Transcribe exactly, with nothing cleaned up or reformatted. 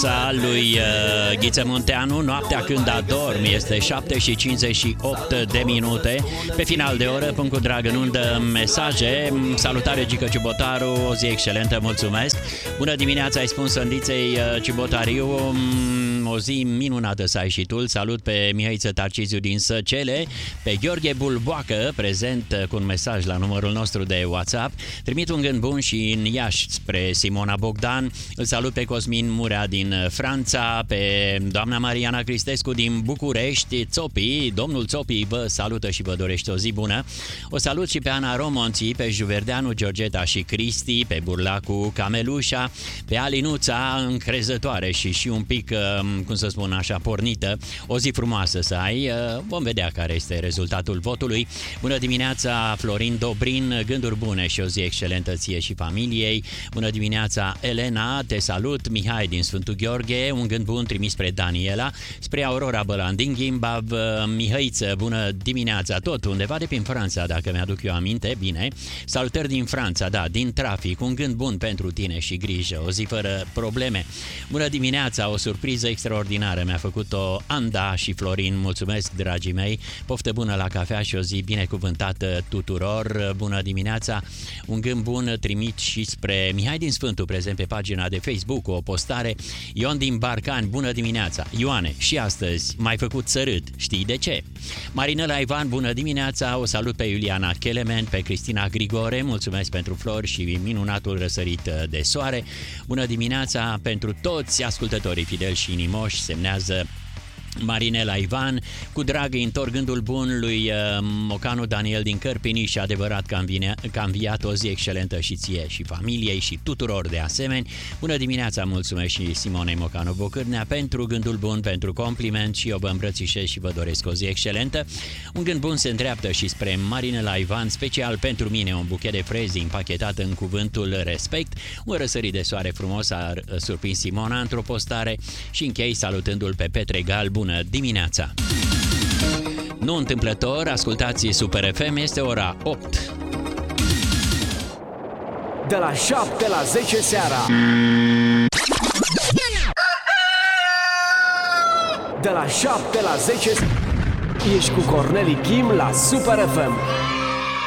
piesa lui uh, Ghiță Munteanu, Noaptea când adorm. Este șapte și cincizeci și opt de minute. Pe final de oră, punct cu drag în undă, mesaje. Salutare, Gică Ciubotaru, o zi excelentă, mulțumesc. Bună dimineața, ai spus Sândiței uh, Ciubotariu, o zi minunată să ai și tu. Salut pe Mihăiță Tarciziu din Săcele, pe Gheorghe Bulboacă, prezent cu un mesaj la numărul nostru de WhatsApp. Trimit un gând bun și în Iași spre Simona Bogdan. Îl salut pe Cosmin Murea din Franța, pe doamna Mariana Cristescu din București, Țopii, domnul Țopii vă salută și vă dorește o zi bună. O salut și pe Ana Romonții, pe Juverdeanu, Georgeta și Cristi, pe Burlacu Camelușa, pe Alinuța încrezătoare și și un pic, cum să spun așa, pornită. O zi frumoasă să ai, vom vedea care este rezultatul votului. Bună dimineața, Florin Dobrin, gânduri bune și o zi excelentă ție și familiei. Bună dimineața, Elena, te salut. Mihai din Sfântul Gheorghe, un gând bun trimis spre Daniela, spre Aurora Bălan din Gimbav. Mihăiță, bună dimineața, tot undeva de prin Franța, dacă mi-aduc eu aminte, bine. Salutări din Franța, da, din trafic, un gând bun pentru tine și grijă, o zi fără probleme. Bună dimineața, o surpriză extraordinară mi-a făcut-o Anda și Florin, mulțumesc, dragii mei. Poftă bună la cafea și o zi binecuvântată tuturor. Bună dimineața, un gând bun trimit și spre Mihai din Sfântul, prezent pe pagina de Facebook, o postare. Ion din Barcani, bună dimineața. Ioane, și astăzi m-ai făcut să râd, știi de ce? Marinela Ivan, bună dimineața, o salut pe Iuliana Kelemen, pe Cristina Grigore, mulțumesc pentru flori și minunatul răsărit de soare. Bună dimineața pentru toți ascultătorii fideli și inimoși, semnează Marinela Ivan. Cu drag îi întorc gândul bun lui uh, Mocanu Daniel din Cărpini și adevărat că am, vine, că am înviat o zi excelentă și ție și familiei și tuturor de asemenea. Bună dimineața, mulțumesc și Simonei Mocanu Bocârnea pentru gândul bun, pentru compliment și eu vă îmbrățișez și vă doresc o zi excelentă. Un gând bun se îndreaptă și spre Marinela Ivan, special pentru mine un buchet de frezi împachetat în cuvântul respect. Un răsărit de soare frumos a surprins Simona într-o postare și închei salutându-l pe Petre Gal. Bună dimineața! Nu întâmplător, ascultați Super F M, este ora opt. De la șapte la zece seara. De la șapte la zece ești cu Corneli Kim la Super F M.